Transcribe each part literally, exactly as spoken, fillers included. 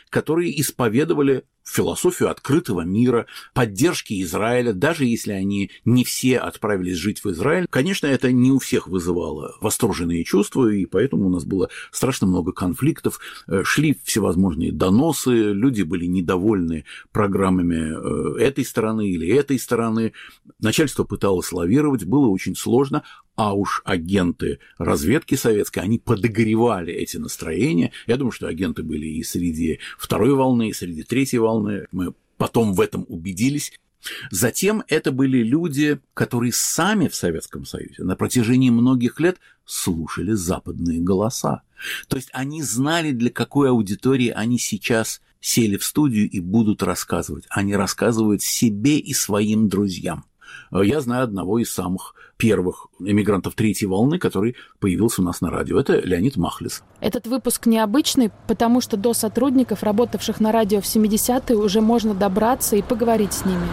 которые исповедовали философию открытого мира, поддержки Израиля, даже если они не все отправились жить в Израиль. Конечно, это не у всех вызывало восторженные чувства, и поэтому у нас было страшно много конфликтов, шли всевозможные доносы, люди были недовольны программами этой стороны или этой стороны, начальство пыталось лавировать, было очень сложно, а уж агенты разведки советской, они подогревали эти настроения. Я думаю, что агенты были и среди второй волны, и среди третьей волны. Мы потом в этом убедились. Затем это были люди, которые сами в Советском Союзе на протяжении многих лет слушали западные голоса. То есть они знали, для какой аудитории они сейчас сели в студию и будут рассказывать. Они рассказывают себе и своим друзьям. Я знаю одного из самых первых эмигрантов третьей волны, который появился у нас на радио. Это Леонид Махлис. Этот выпуск необычный, потому что до сотрудников, работавших на радио в семидесятые, уже можно добраться и поговорить с ними.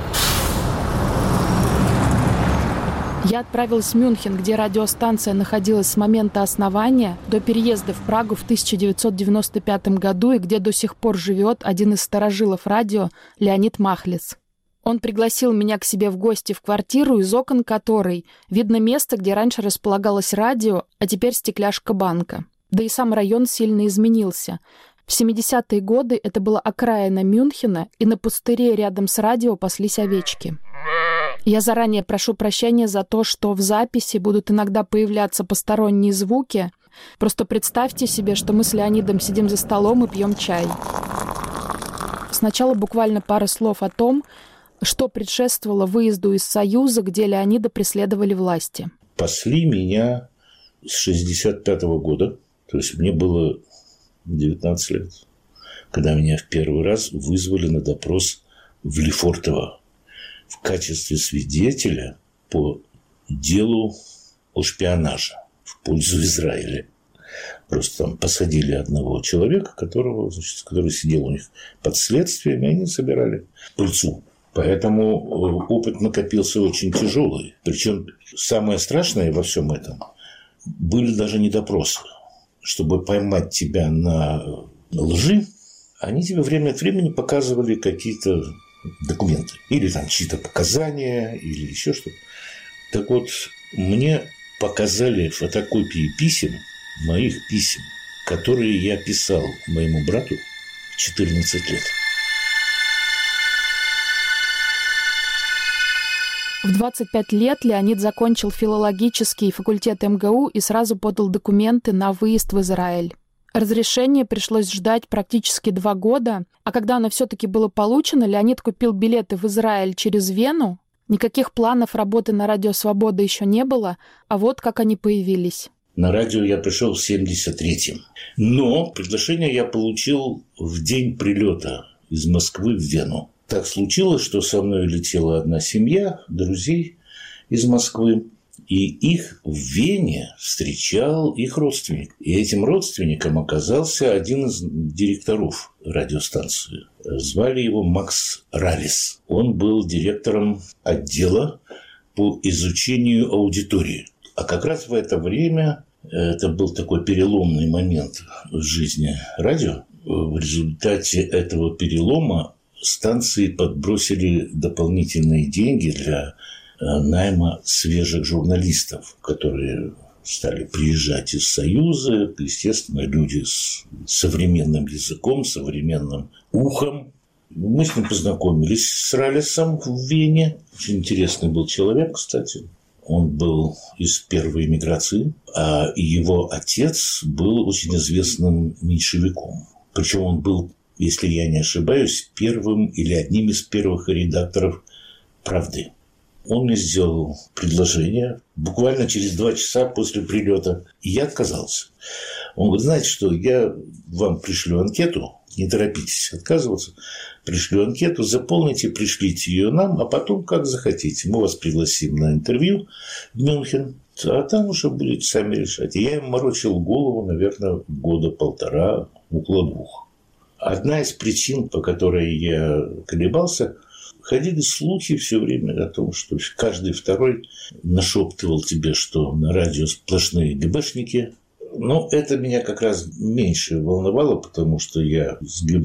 Я отправилась в Мюнхен, где радиостанция находилась с момента основания до переезда в Прагу в тысяча девятьсот девяносто пятом году и где до сих пор живет один из старожилов радио Леонид Махлис. Он пригласил меня к себе в гости в квартиру, из окон которой видно место, где раньше располагалось радио, а теперь стекляшка банка. Да и сам район сильно изменился. В семидесятые годы это была окраина Мюнхена, и на пустыре рядом с радио паслись овечки. Я заранее прошу прощения за то, что в записи будут иногда появляться посторонние звуки. Просто представьте себе, что мы с Леонидом сидим за столом и пьем чай. Сначала буквально пара слов о том, что предшествовало выезду из Союза, где Леонида преследовали власти. Пасли меня с шестьдесят пятого года, то есть мне было девятнадцать лет, когда меня в первый раз вызвали на допрос в Лефортово в качестве свидетеля по делу о шпионаже в пользу Израиля. Просто там посадили одного человека, которого, значит, который сидел у них под следствием, и они собирали пыльцу. Поэтому опыт накопился очень тяжелый. Причем самое страшное во всем этом были даже не допросы. Чтобы поймать тебя на лжи, они тебе время от времени показывали какие-то документы. Или там чьи-то показания, или еще что-то. Так вот, мне показали фотокопии писем, моих писем, которые я писал моему брату в четырнадцать лет. В двадцать пять лет Леонид закончил филологический факультет эм гэ у и сразу подал документы на выезд в Израиль. Разрешение пришлось ждать практически два года, а когда оно все-таки было получено, Леонид купил билеты в Израиль через Вену. Никаких планов работы на радио «Свобода» еще не было, а вот как они появились. На радио я пришел в семьдесят третьем. Но приглашение я получил в день прилета из Москвы в Вену. Так случилось, что со мной летела одна семья друзей из Москвы, и их в Вене встречал их родственник. И этим родственником оказался один из директоров радиостанции. Звали его Макс Ралис. Он был директором отдела по изучению аудитории. А как раз в это время, это был такой переломный момент в жизни радио, в результате этого перелома станции подбросили дополнительные деньги для найма свежих журналистов, которые стали приезжать из Союза. Естественно, люди с современным языком, современным ухом. Мы с ним познакомились с Ралисом в Вене. Очень интересный был человек, кстати. Он был из первой эмиграции, а его отец был очень известным меньшевиком. Причем он был, если я не ошибаюсь, первым или одним из первых редакторов «Правды». Он мне сделал предложение буквально через два часа после прилета, и я отказался. Он говорит: знаете что, я вам пришлю анкету, не торопитесь отказываться, пришлю анкету, заполните, пришлите ее нам, а потом как захотите. Мы вас пригласим на интервью в Мюнхен, а там уже будете сами решать. И я им морочил голову, наверное, года полтора, около двух. Одна из причин, по которой я колебался, ходили слухи все время о том, что каждый второй нашептывал тебе, что на радио сплошные ГБшники. Но это меня как раз меньше волновало, потому что я с ГБ